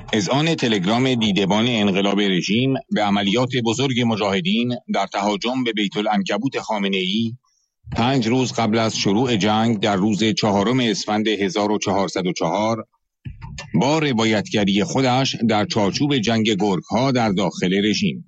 اذعان تلگرام دیدبان انقلاب رژیم به عملیات بزرگ مجاهدین در تهاجم به بیت العنکبوت خامنه‌ای 5 روز قبل از شروع جنگ در روز 4 اسفند 1404 با روایتگری خودش در چارچوب جنگ گرگ‌ها در داخل رژیم.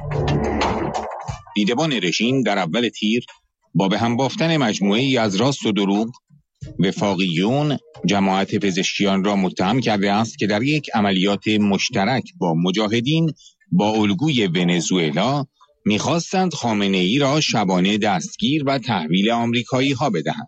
دیدبان رژیم در اول تیر با به هم بافتن مجموعه‌ای از راست و دروغ، وفاقیون جماعت پزشکیان را متهم کرده است که در یک عملیات مشترک با مجاهدین با الگوی ونزوئلا می‌خواستند خامنه‌ای را شبانه دستگیر و تحویل آمریکایی ها بدهند.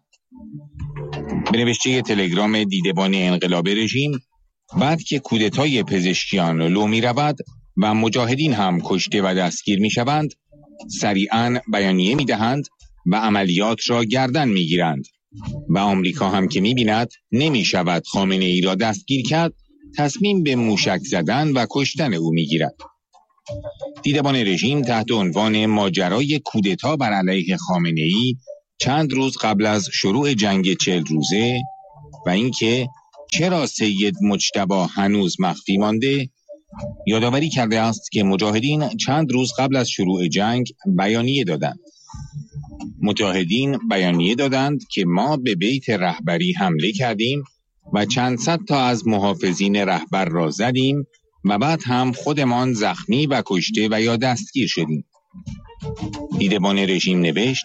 به نوشته تلگرام دیدبان انقلاب رژیم، بعد که کودتای پزشکیان لو می رود و مجاهدین هم کشته و دستگیر می شوند، سریعاً بیانیه می دهند و عملیات را گردن می گیرند و آمریکا هم که می بیند نمی شود خامنه ای را دستگیر کرد، تصمیم به موشک زدن و کشتن او می گیرد. دیدبان رژیم تحت عنوان ماجرای کودتا بر علیه خامنه ای چند روز قبل از شروع جنگ 40 روزه و اینکه چرا سید مجتبی هنوز مخفی مانده، یادآوری کرده است که مجاهدین چند روز قبل از شروع جنگ بیانیه دادند. مجاهدین بیانیه دادند که ما به بیت رهبری حمله کردیم و چند صد تا از محافظین رهبر را زدیم و بعد هم خودمان زخمی و کشته و یا دستگیر شدیم. دیدبان رژیم نوشت: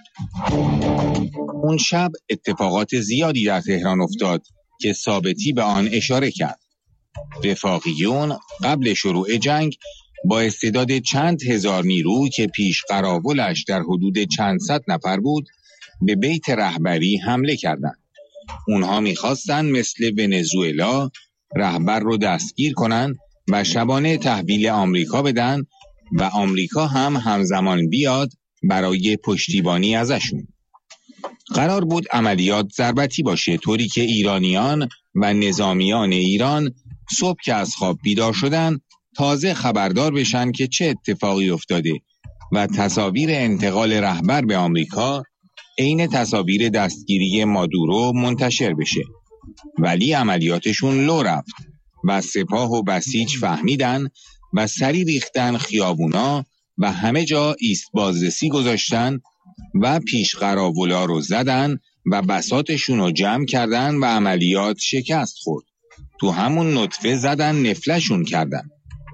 اون شب اتفاقات زیادی در تهران افتاد که ثابتی به آن اشاره کرد. وفاقیون قبل شروع جنگ با استعداد چند هزار نیرو که پیش قراولش در حدود چند صد نفر بود به بیت رهبری حمله کردند. اونها میخواستن مثل ونزوئلا رهبر رو دستگیر کنن و شبانه تحویل آمریکا بدن و آمریکا هم همزمان بیاد برای پشتیبانی ازشون. قرار بود عملیات ضربتی باشه، طوری که ایرانیان و نظامیان ایران صبح که از خواب بیدار شدن تازه خبردار بشن که چه اتفاقی افتاده و تصاویر انتقال رهبر به آمریکا عین تصاویر دستگیری مادورو منتشر بشه. ولی عملیاتشون لو رفت و سپاه و بسیج فهمیدن و سری ریختن خیابونا و همه جا ایست بازرسی گذاشتن و پیش قراولا رو زدن و بساطشون رو جمع کردن و عملیات شکست خورد. تو همون نطفه زدن نفلشون کردن.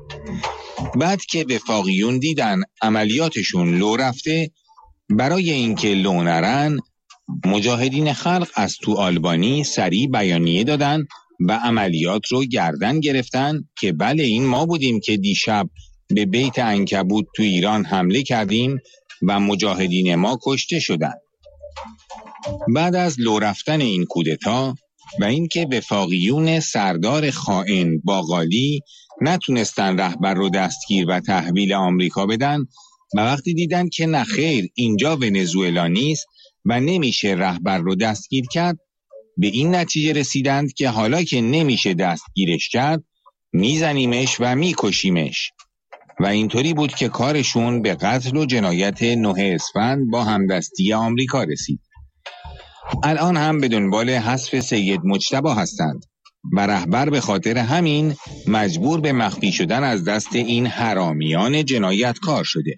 بعد که وفاقیون دیدن عملیاتشون لو رفته، برای اینکه لو نرن مجاهدین خلق از تو آلبانی سریع بیانیه دادن و عملیات رو گردن گرفتن که بله این ما بودیم که دیشب به بیت عنکبوت تو ایران حمله کردیم و مجاهدین ما کشته شدن. بعد از لو رفتن این کودتا و اینکه وفاقیون سردار خائن باقالی نتونستن رهبر رو دستگیر و تحویل آمریکا بدن و وقتی دیدن که نخیر اینجا ونزوئلا نیست و نمیشه رهبر رو دستگیر کرد، به این نتیجه رسیدند که حالا که نمیشه دستگیرش کرد میزنیمش و میکشیمش و اینطوری بود که کارشون به قتل و جنایت 9 اسفند با همدستی آمریکا رسید. الان هم به دنبال حذف سید مجتبی هستند و رهبر به خاطر همین مجبور به مخفی شدن از دست این حرامیان جنایتکار شده.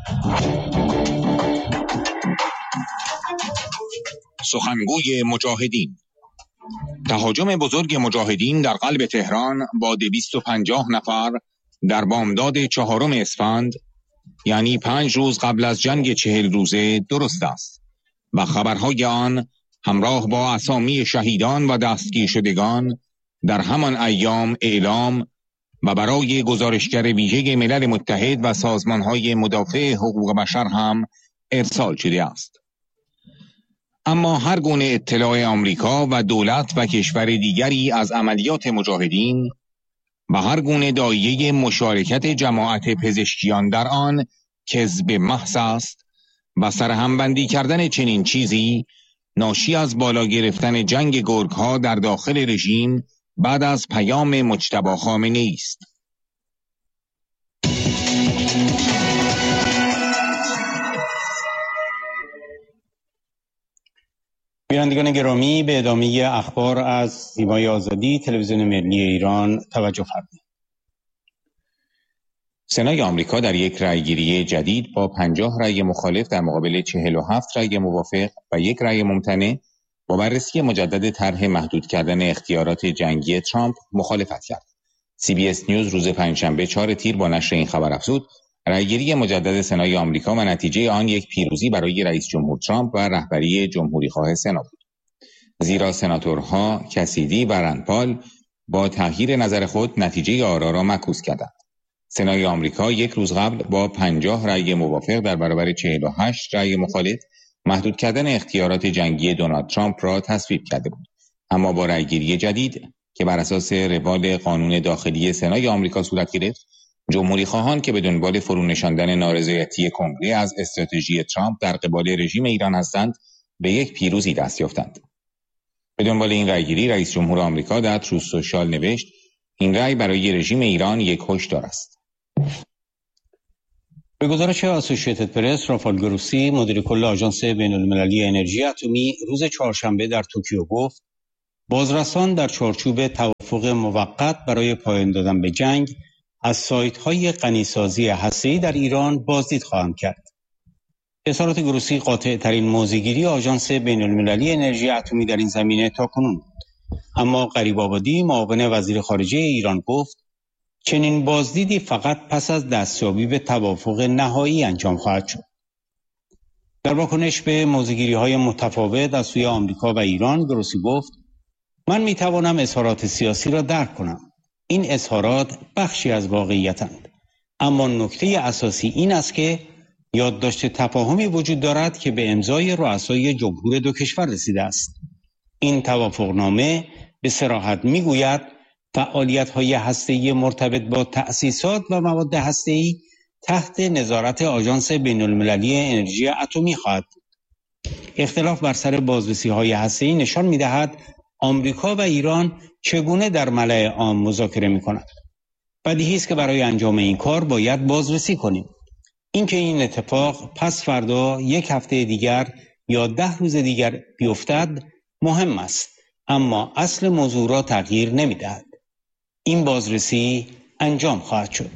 سخنگوی مجاهدین: تهاجم بزرگ مجاهدین در قلب تهران با 250 نفر در بامداد 4 اسفند یعنی 5 روز قبل از جنگ 40 روزه درست است و خبرهای آن همراه با اسامی شهیدان و دستگیر شدگان در همان ایام اعلام و برای گزارشگر ویژه ملل متحد و سازمانهای مدافع حقوق بشر هم ارسال شده است. اما هر گونه اطلاع آمریکا و دولت و کشور دیگری از عملیات مجاهدین و هر گونه داعیه مشارکت جماعت پزشکیان در آن کذب محض است و سرهمبندی کردن چنین چیزی ناشی از بالا گرفتن جنگ گرگ‌ها در داخل رژیم بعد از پیام مجتبی خامنه‌ای است. بینندگان گرامی، به ادامه اخبار از زیبای آزادی تلویزیون ملی ایران توجه فرمایید. سنای آمریکا در یک رأیگیری جدید با 50 رأی مخالف در مقابل 47 رأی موافق و یک رأی ممتنع با بررسی مجدد طرح محدود کردن اختیارات جنگی ترامپ مخالفت کرد. CBS نیوز روز پنجشنبه 4 تیر با نشر این خبر افزود رأیگیری مجدد سنای آمریکا و نتیجه آن یک پیروزی برای رئیس جمهور ترامپ و رهبری جمهوری‌خواه سنا بود. زیرا سناتورها کسیدی و رند پال با تغییر نظر خود نتیجه آرا را معکوس کردند. سنای آمریکا یک روز قبل با 50 رأی موافق در برابر 48 رأی مخالف محدود کردن اختیارات جنگی دونالد ترامپ را تصویب کرده بود. اما با رأیگیری جدید که بر اساس روال قانون داخلی سنای آمریکا صورت گرفت، جمهوری‌خواهان که به دنبال فرونشاندن نارضایتی کنگره از استراتژی ترامپ در قبال رژیم ایران هستند، به یک پیروزی دست یافتند. به دنبال این رأیگیری رئیس جمهور آمریکا در تروث سوشال نوشت این رأی برای رژیم ایران یک هشدار است. به گزارش آسوشیتد پرس، رافائل گروسی مدیر کل آژانس بین‌المللی انرژی اتمی روز چهارشنبه در توکیو گفت بازرسان در چارچوب توافق موقت برای پایان دادن به جنگ از سایت‌های غنیسازی هسته‌ای در ایران بازدید خواهند کرد. اظهارات گروسی قاطع ترین موضع‌گیری آژانس بین‌المللی انرژی اتمی در این زمینه تاکنون بود. اما غریب‌آبادی معاون وزیر خارجه ایران گفت چنین بازدیدی فقط پس از دستیابی به توافق نهایی انجام خواهد شد. در واکنش به موضع‌گیری‌های متفاوت از سوی آمریکا و ایران، گروسی گفت من می‌توانم اظهارات سیاسی را درک کنم. این اظهارات بخشی از واقعیتند. اما نکته اساسی این است که یادداشت تفاهمی وجود دارد که به امضای رؤسای جمهور دو کشور رسیده است. این توافقنامه به صراحت می‌گوید فعالیت‌های هسته‌ای مرتبط با تأسیسات و مواد هسته‌ای تحت نظارت آژانس بین‌المللی انرژی اتمی خواهد بود. اختلاف بر سر بازرسی‌های هسته‌ای نشان می‌دهد آمریکا و ایران چگونه در ملأ عام مذاکره می‌کنند. بدیهی است که برای انجام این کار باید بازرسی کنیم. اینکه این اتفاق پس فردا، یک هفته دیگر یا 10 روز دیگر بیفتد مهم است، اما اصل موضوع را تغییر نمی‌دهد. این بازرسی انجام خواهد شد.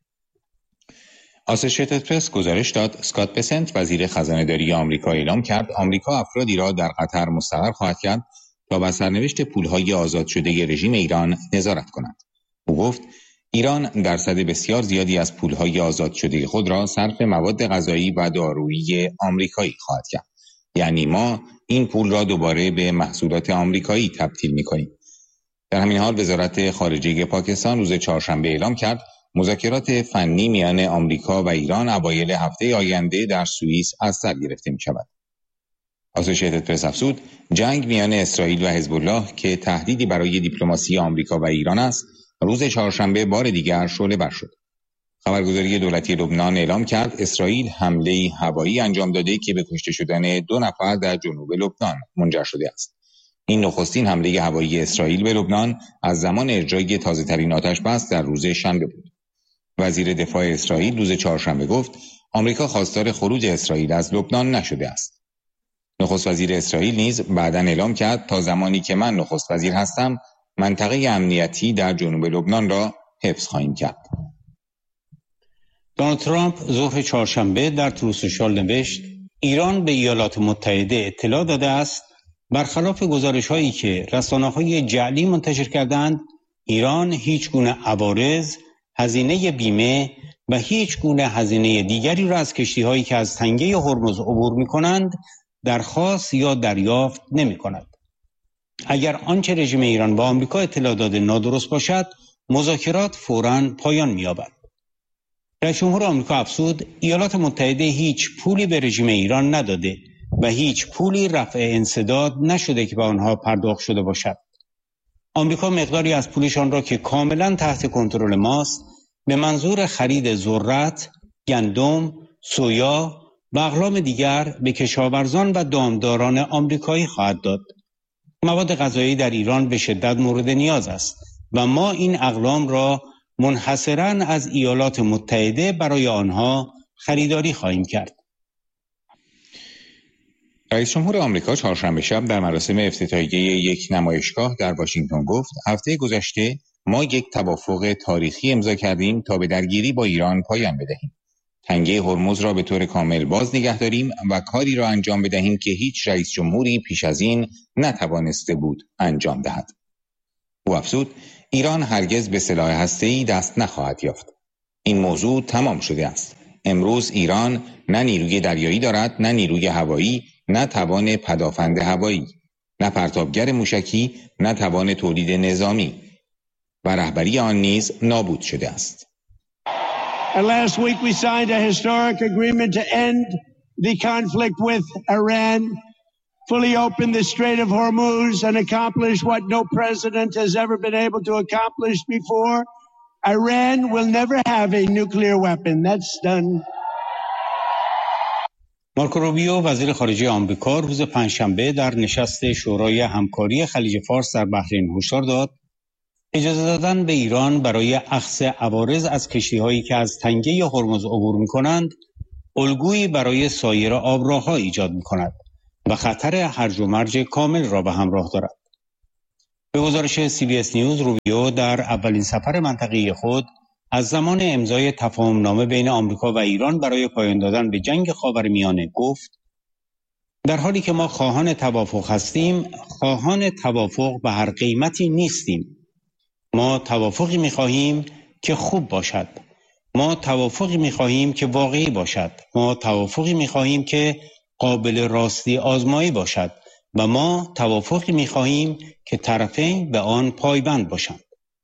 آسوشیتد پرس گزارش داد اسکات بسنت وزیر خزانه‌داری آمریکا اعلام کرد آمریکا افرادی را در قطر مستقر خواهد کرد تا بر سرنوشت پولهای آزاد شده رژیم ایران نظارت کند. او گفت ایران درصد بسیار زیادی از پولهای آزاد شده خود را صرف مواد غذایی و دارویی آمریکایی خواهد کرد. یعنی ما این پول را دوباره به محصولات آمریکایی تبدیل می‌کنیم. در همین حال وزارت خارجه پاکستان روز چهارشنبه اعلام کرد مذاکرات فنی میان آمریکا و ایران اوایل هفته آینده در سوئیس از سر گرفته می‌شود. آسوشیتد پرس افزود جنگ میان اسرائیل و حزب الله که تهدیدی برای دیپلماسی آمریکا و ایران است، روز چهارشنبه بار دیگر شعله‌ور شد. خبرگزاری دولتی لبنان اعلام کرد اسرائیل حمله هوایی انجام داده که به کشته شدن 2 نفر در جنوب لبنان منجر شده است. این نخستین حمله هوایی اسرائیل به لبنان از زمان اجرای تازه‌ترین آتش‌بس در روز شنبه بود. وزیر دفاع اسرائیل روز چهارشنبه گفت آمریکا خواستار خروج اسرائیل از لبنان نشده است. نخست وزیر اسرائیل نیز بعداً اعلام کرد تا زمانی که من نخست وزیر هستم منطقه امنیتی در جنوب لبنان را حفظ خواهیم کرد. دونالد ترامپ ظهر چهارشنبه در تروث سوشال نوشت ایران به ایالات متحده اطلاع داده است برخلاف گزارش‌هایی که رسانه‌های جعلی منتشر کردند، ایران هیچ گونه عوارض، هزینه بیمه و هیچ گونه هزینه دیگری را از کشتی‌هایی که از تنگه هرمز عبور می‌کنند درخواست یا دریافت نمی‌کند. اگر آنچه رژیم ایران با آمریکا اطلاع داده نادرست باشد، مذاکرات فوراً پایان می‌یابد. رئیس جمهور آمریکا افزود ایالات متحده هیچ پولی به رژیم ایران نداده و هیچ پولی رفع انسداد نشده که به آنها پرداخت شده باشد. آمریکا مقداری از پولشان را که کاملا تحت کنترل ماست به منظور خرید ذرت، گندم، سویا و اقلام دیگر به کشاورزان و دامداران آمریکایی خواهد داد. مواد غذایی در ایران به شدت مورد نیاز است و ما این اقلام را منحصراً از ایالات متحده برای آنها خریداری خواهیم کرد. رئیس جمهور آمریکا چهارشنبه شب در مراسم افتتاحیه یک نمایشگاه در واشنگتن گفت هفته گذشته ما یک توافق تاریخی امضا کردیم تا به درگیری با ایران پایان بدهیم. تنگه هرمز را به طور کامل باز نگه داریم و کاری را انجام بدهیم که هیچ رئیس جمهوری پیش از این نتوانسته بود انجام دهد. او افزود ایران هرگز به سلاح هسته‌ای دست نخواهد یافت. این موضوع تمام شده است. امروز ایران نه نیروی دریایی دارد، نه نیروی هوایی، نه توان پدافند هوایی، نه پرتابگر موشکی، نه توان تولید نظامی و رهبری آن نیز نابود شده است. And last week we signed a historic agreement to end the conflict with Iran, fully open the Strait of Hormuz and accomplish what no president has ever been able to accomplish before. Iran will never have a nuclear weapon. That's done. مارکو روبیو وزیر خارجه آمریکا روز پنجشنبه در نشست شورای همکاری خلیج فارس در بحرین هشدار داد اجازه دادن به ایران برای اخذ عوارض از کشتی‌هایی که از تنگه هرمز عبور می‌کنند الگویی برای سایر آبراه‌ها ایجاد می‌کند و خطر هرج و مرج کامل را به همراه دارد. به گزارش CBS نیوز، روبیو در اولین سفر منطقه‌ای خود از زمان امضای تفاهم‌نامه بین آمریکا و ایران برای پایان دادن به جنگ خاورمیانه گفت: در حالی که ما خواهان توافق هستیم، خواهان توافق به هر قیمتی نیستیم. ما توافقی می‌خواهیم که خوب باشد. ما توافقی می‌خواهیم که واقعی باشد. ما توافقی می‌خواهیم که قابل راستی آزمایی باشد و ما توافقی می‌خواهیم که طرفین به آن پایبند باشند.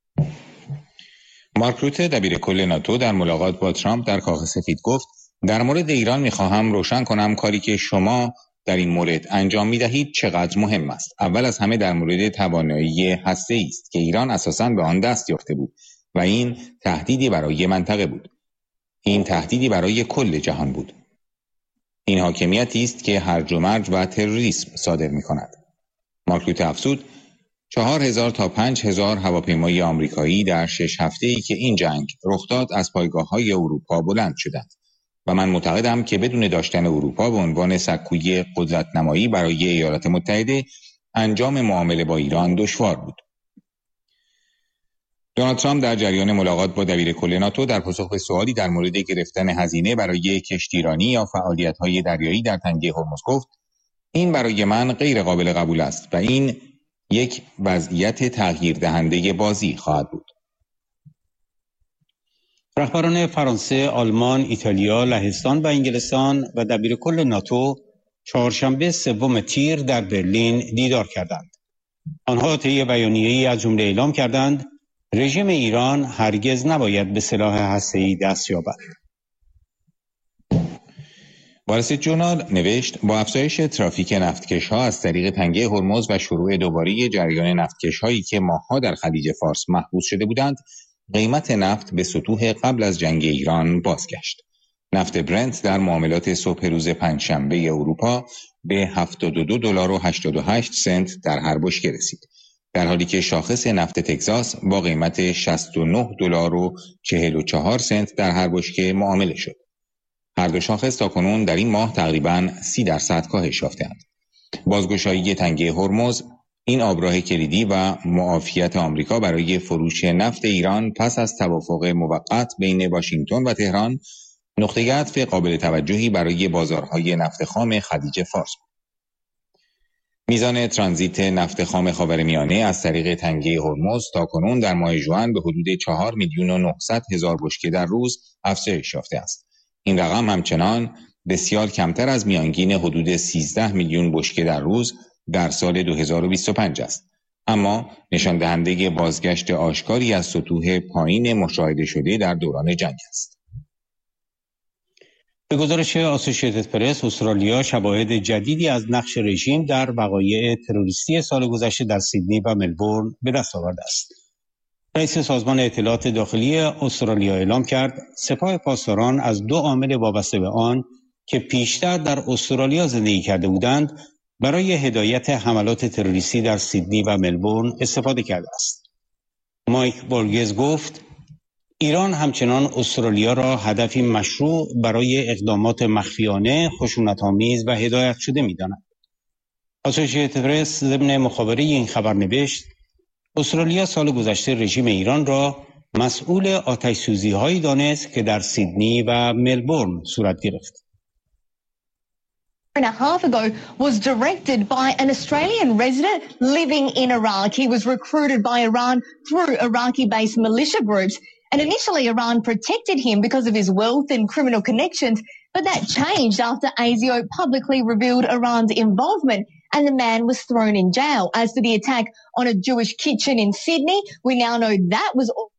مارک روته دبیرکل ناتو در ملاقات با ترامپ در کاخ سفید گفت در مورد ایران می‌خواهم روشن کنم کاری که شما در این مورد انجام می‌دهید چقدر مهم است. اول از همه در مورد توانایی هسته‌ای است که ایران اساساً به آن دست یافته بود و این تهدیدی برای منطقه بود. این تهدیدی برای کل جهان بود. این حاکمیتی است که هرج و مرج و تروریسم صادر می‌کند. مارک روته افزود 4000 تا 5000 هواپیمای آمریکایی در 6 هفته‌ای که این جنگ رخ داد از پایگاه‌های اروپا بلند شدند و من معتقدم که بدون داشتن اروپا به عنوان سکوی قدرت‌نمایی برای ایالات متحده انجام معامله با ایران دشوار بود. دونالد ترامپ در جریان ملاقات با دبیرکل ناتو در پاسخ به سوالی در مورد گرفتن هزینه برای کشتیرانی یا فعالیت‌های دریایی در تنگه هرمز گفت این برای من غیر قابل قبول است و این یک وضعیت تغییر دهنده بازی خواهد بود. رهبران فرانسه، آلمان، ایتالیا، لهستان و انگلستان و دبیرکل ناتو چهارشنبه 3 تیر در برلین دیدار کردند. آنها طی بیانیه‌ای از جمله اعلام کردند رژیم ایران هرگز نباید به سلاح هسته‌ای دست یابد. وال استریت جورنال نوشت با افزایش ترافیک نفتکش‌ها از طریق تنگه هرمز و شروع دوباره جریان نفتکش‌هایی که ماه‌ها در خلیج فارس محبوس شده بودند، قیمت نفت به سطوح قبل از جنگ ایران بازگشت. نفت برنت در معاملات صبح روز پنجشنبه اروپا به $72.88 در هر بشکه رسید، در حالی که شاخص نفت تگزاس با قیمت $69.44 در هر بشکه معامله شد. هر دو شاخص تاکنون در این ماه تقریباً 30% کاهش یافته‌اند. بازگشایی تنگه هرمز، این آبراه کلیدی و معافیت آمریکا برای فروش نفت ایران پس از توافق موقت بین واشنگتن و تهران، نقطه عطف قابل توجهی برای بازارهای نفت خام خلیج فارس بود. میزان ترانزیت نفت خام خاورمیانه از طریق تنگه هرمز تاکنون در ماه ژوئن به حدود 4,900,000 بشکه در روز افزایش یافته است. این رقم همچنان بسیار کمتر از میانگین حدود 13 میلیون بشکه در روز در سال 2025 است، اما نشان دهنده بازگشت آشکاری از سطوح پایین مشاهده شده در دوران جنگ است. به گزارش آسوشییتد پرس، استرالیا شواهد جدیدی از نقش رژیم در وقایع تروریستی سال گذشته در سیدنی و ملبورن به دست آورده است. رئیس سازمان اطلاعات داخلی استرالیا اعلام کرد سپاه پاسداران از 2 عامل وابسته به آن که پیشتر در استرالیا زندگی کرده بودند برای هدایت حملات تروریستی در سیدنی و ملبورن استفاده کرده است. مایک بورگز گفت ایران همچنان استرالیا را هدفی مشروع برای اقدامات مخفیانه، خشونت‌آمیز و هدایت شده می‌داند. آسوشییتد پرس ضمن مخابره این خبر نوشت استرالیا سال گذشته رژیم ایران را مسئول آتش‌سوزی‌هایی دانست که در سیدنی و ملبورن صورت گرفت. And a half ago was directed by an Australian resident living in Iraq. He was recruited by Iran through Iraqi-based militia groups. And initially Iran protected him because of his wealth and criminal connections. But that changed after ASIO publicly revealed Iran's involvement and the man was thrown in jail. As for the attack on a Jewish kitchen in Sydney, we now know that was all.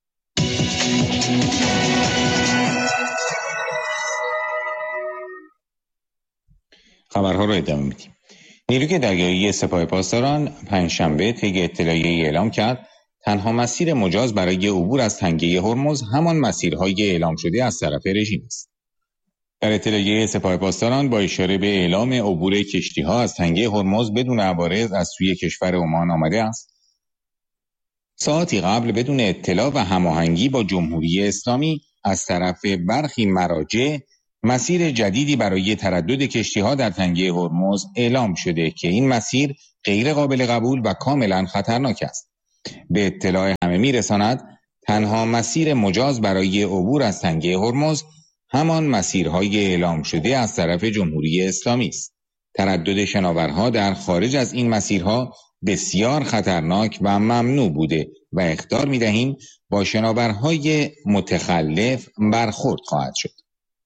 خبرها رو ادامه میدیم. نیروی دریایی سپاه پاسداران پنجشنبه طی اطلاعیه‌ای اعلام کرد تنها مسیر مجاز برای عبور از تنگه هرمز همان مسیرهای اعلام شده از طرف رژیم است. در اطلاعیه سپاه پاسداران با اشاره به اعلام عبور کشتی‌ها از تنگه هرمز بدون عوارض از سوی کشور عمان آمده است. ساعتی قبل بدون اطلاع و هماهنگی با جمهوری اسلامی از طرف برخی مراجع مسیر جدیدی برای تردد کشتی‌ها در تنگه هرمز اعلام شده که این مسیر غیر قابل قبول و کاملا خطرناک است. به اطلاع همه می‌رساند تنها مسیر مجاز برای عبور از تنگه هرمز همان مسیرهای اعلام شده از طرف جمهوری اسلامی است. تردد شناورها در خارج از این مسیرها بسیار خطرناک و ممنوع بوده و اخطار می‌دهیم با شناورهای متخلف برخورد خواهد شد.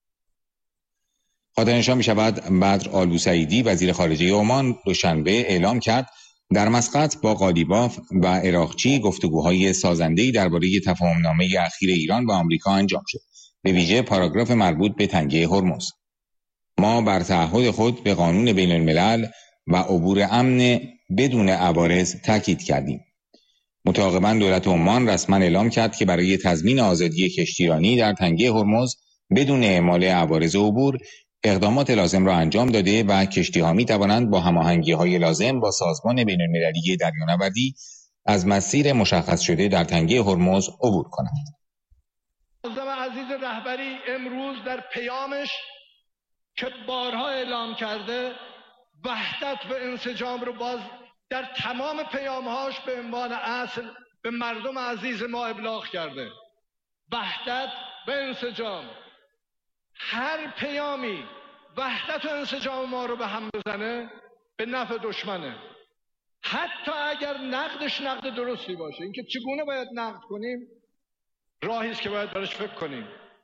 خاطرنشان می‌شود بدر آلبوسعیدی وزیر خارجه عمان دوشنبه اعلام کرد در مسقط با قالیباف و عراقچی گفتگوهای سازنده‌ای درباره تفاهمنامه اخیر ایران و آمریکا انجام شد، به ویژه پاراگراف مربوط به تنگه هرمز. ما بر تعهد خود به قانون بین الملل و عبور امن بدون عوارض تاکید کردیم. متعاقباً دولت عمان رسما اعلام کرد که برای تضمین آزادی کشتیرانی در تنگه هرمز بدون اعمال عوارض عبور اقدامات لازم را انجام داده و کشتی‌ها می‌توانند با هماهنگی‌های لازم با سازمان بین‌المللی دریانوردی از مسیر مشخص شده در تنگه هرمز عبور کنند. معظم عزیز رهبری امروز در پیامش که بارها اعلام کرده وحدت و انسجام رو باز در تمام پیامهاش به عنوان اصل به مردم عزیز ما ابلاغ کرده. وحدت و انسجام، هر پیامی وحدت و انسجام ما رو به هم بزنه به نفع دشمنه، حتی اگر نقدش نقد درستی باشه. اینکه چگونه باید نقد کنیم راهی است که باید براش فکر کنیم.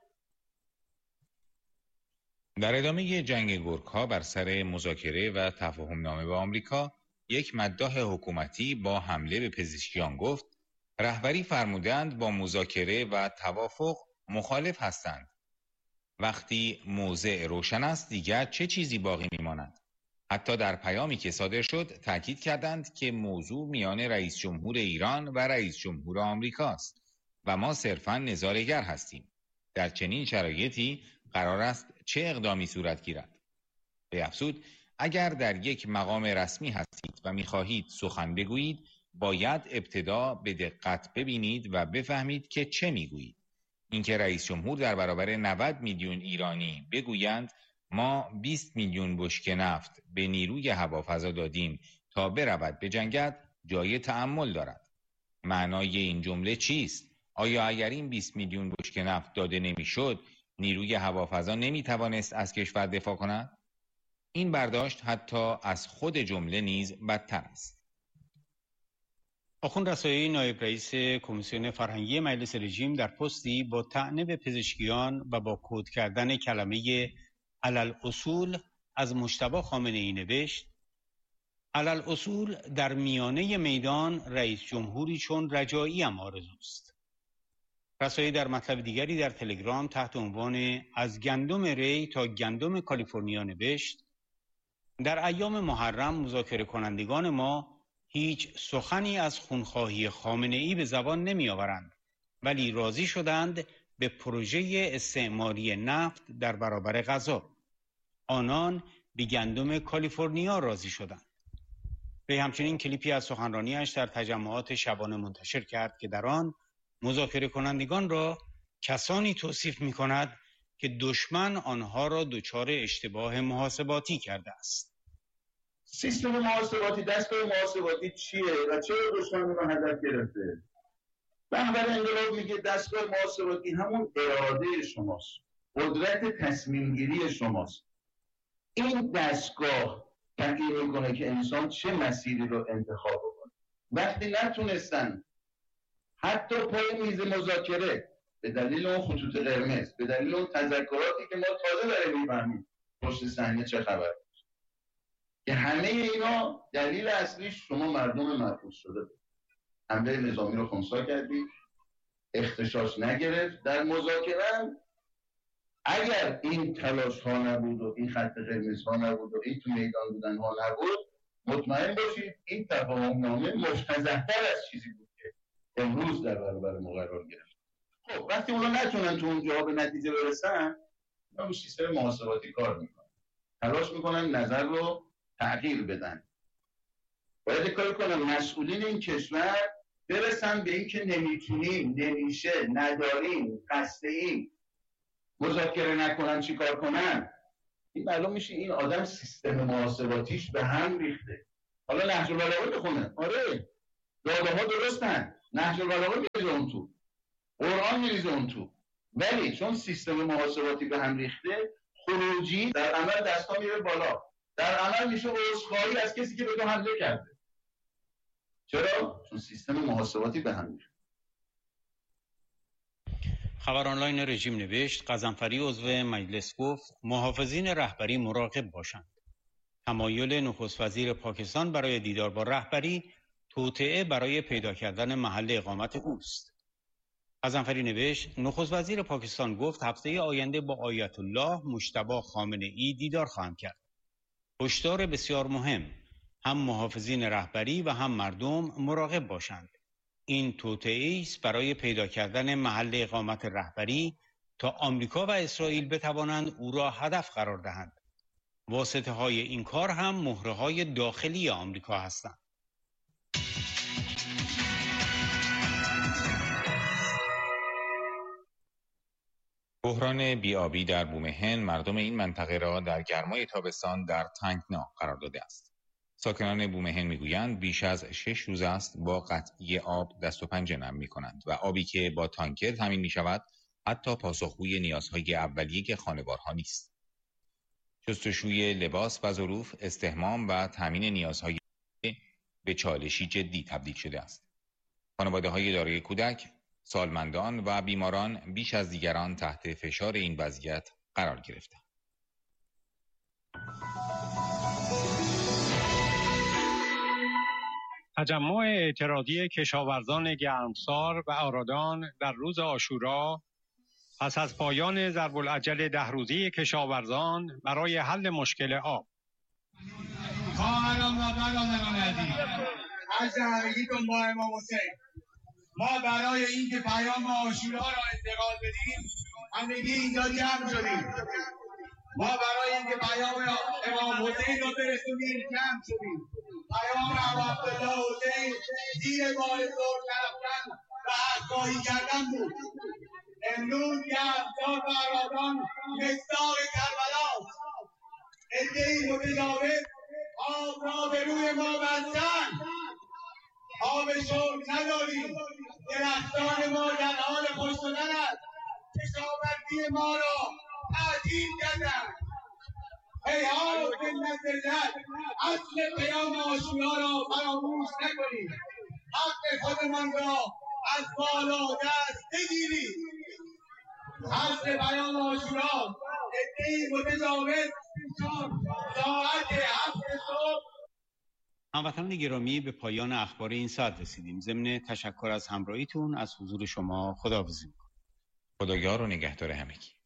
در ادامه جنگ گورک‌ها بر سر مذاکره و تفاهمنامه با آمریکا، یک مداح حکومتی با حمله به پزشکیان گفت رهبری فرمودند با مذاکره و توافق مخالف هستند. وقتی موضع روشن است دیگر چه چیزی باقی میماند؟ حتی در پیامی که صادر شد تاکید کردند که موضوع میان رئیس جمهور ایران و رئیس جمهور آمریکا است و ما صرفاً نظاره‌گر هستیم. در چنین شرایطی قرار است چه اقدامی صورت گیرد؟ به افزود اگر در یک مقام رسمی هستید و می‌خواهید سخن بگویید باید ابتدا به دقت ببینید و بفهمید که چه میگویید. اینکه رئیس جمهور در برابر 90 میلیون ایرانی بگویند ما 20 میلیون بشکه نفت به نیروی هوافضا دادیم تا برود بجنگد جای تأمل دارد. معنای این جمله چیست؟ آیا اگر این 20 میلیون بشکه نفت داده نمیشد نیروی هوافضا نمیتوانست از کشور دفاع کند؟ این برداشت حتی از خود جمله نیز بدتر است. آخوند رسایی نایب رئیس کمیسیون فرهنگی مجلس رژیم در پستی با طعنه به پزشکیان و با کد کردن کلمه علالاصول از مجتبی خامنه‌ای نوشت: علالاصول در میانه میدان رئیس جمهوری چون رجایی هم آرزوست. رسایی در مطلب دیگری در تلگرام تحت عنوان از گندم ری تا گندم کالیفرنیا نوشت: در ایام محرم مذاکره کنندگان ما هیچ سخنی از خونخواهی خامنه‌ای به زبان نمی آورند، ولی راضی شدند به پروژه استعماری نفت در برابر غذا. آنان به گندم کالیفرنیا راضی شدند. وی همچنین کلیپی از سخنرانیش در تجمعات شبانه منتشر کرد که در آن مذاکره کنندگان را کسانی توصیف می کند که دشمن آنها را دچار اشتباه محاسباتی کرده است. سیستم محاسباتی، دستگاه محاسباتی چیه و چرا دشمن رو هدف گرفته؟ رهبر انقلاب میگه دستگاه محاسباتی همون اراده شماست، قدرت تصمیم گیری شماست. این دستگاه تعیین میکنه که انسان چه مسیری رو انتخاب کنه. وقتی نتونستن حتی پای میز مذاکره به دلیل اون خطوط قرمز، به دلیل اون تذکراتی که ما تازه داریم میفهمیم پشت صحنه چه خبر، که همه اینا دلیل اصلیش شما مردم محفوظ شده بود. حمله نظامی رو خنثی کردید، اختشاش نگرفت. در مذاکره اگر این تلاش ها نبود و این خط قرمز ها نبود و این تو میدان بودن ها نبود، مطمئن باشید این تفاهم نامه مجتزأ‌تر از چیزی بود که امروز در برابر ما قرار گرفت. خب وقتی اونا نتونن تو اونجا به نتیجه برسن، اونا با سیستم محاسباتی کار میکنن، تلاش میکنن نظر رو تغییر بدن. باید کار کنن مسئولین این کشور برسن به این که نمیتونیم، نمیشه، نداریم، خسته‌ایم، مذاکره نکنن چیکار کنن. این معلوم میشه این آدم سیستم محاسباتیش به هم ریخته. حالا نهج البلاغه بخونه، آره داده ها درستن، نهج البلاغه میریزه اون تو، قرآن میریزه اون تو، ولی چون سیستم محاسباتی به هم ریخته، خروجی در عمل دستا میره بالا، در عمل میشه عذرخواهی از کسی که به تو حمله کرده. چرا؟ چون سیستم محاسباتی به هم ریخته. خبر آنلاین رژیم نوشت غضنفری عضو مجلس گفت محافظین رهبری مراقب باشند. تمایل نخست وزیر پاکستان برای دیدار با رهبری توطئه برای پیدا کردن محل اقامت اوست. غضنفری نوشت نخست وزیر پاکستان گفت هفته آینده با آیت الله مجتبی خامنه‌ای دیدار خواهم کرد. هشدار بسیار مهم، هم محافظین رهبری و هم مردم مراقب باشند. این توطئه است برای پیدا کردن محل اقامت رهبری تا آمریکا و اسرائیل بتوانند او را هدف قرار دهند. واسطه های این کار هم مهره های داخلی آمریکا هستند. بحران بیابی در بومهن مردم این منطقه را در گرمای تابستان در تنگنا قرار داده است. ساکنان بومهن میگویند بیش از 6 روز است با قطعی آب دست و پنجه نرم می‌کنند و آبی که با تانکر تامین می‌شود حتی پاسخگوی نیازهای اولیه خانوارها نیست. شستشوی لباس و ظروف، استحمام و تامین نیازهای به چالشی جدی تبدیل شده است. خانواده‌های دارای کودک، سالمندان و بیماران بیش از دیگران تحت فشار این وضعیت قرار گرفتند. تجمع اعتراضی کشاورزان گرمسار و آرادان در روز عاشورا پس از پایان ضرب‌الاجل 10 روزی کشاورزان برای حل مشکل آب. خواهران و برادران عزیز، عرض همگیتون با امام حسین، ما برای اینکه پیام عاشورا را انتقال بدیم همگی اینجا جمع شدیم. ما برای اینکه پیام امام حسین را برسونیم جمع شدیم. پیام عبدالله حسین زیر بار ظلم نرفتن و حق‌خواهی کردن بود. امروز گرمسار و آرادان مصداق کربلاست. عده‌ای متجاوز آب را به روی ما بستند. آب شرب نداریم. درختان ما در حال خشک شدن است. کشاورزی ما را تعطیل کردند. هیهات ملت ملت، اصل پیام عاشورا را فراموش نکنید. حق خودمان را از بالا دست بگیرید. اصل پیام عاشورا عده‌ای متجاوز ساعت 7 صبح. هموطنان گرامی، به پایان اخبار این ساعت رسیدیم. ضمن تشکر از همراهیتون از حضور شما خداحافظی می‌کنم. خداگار و نگهدار همگی.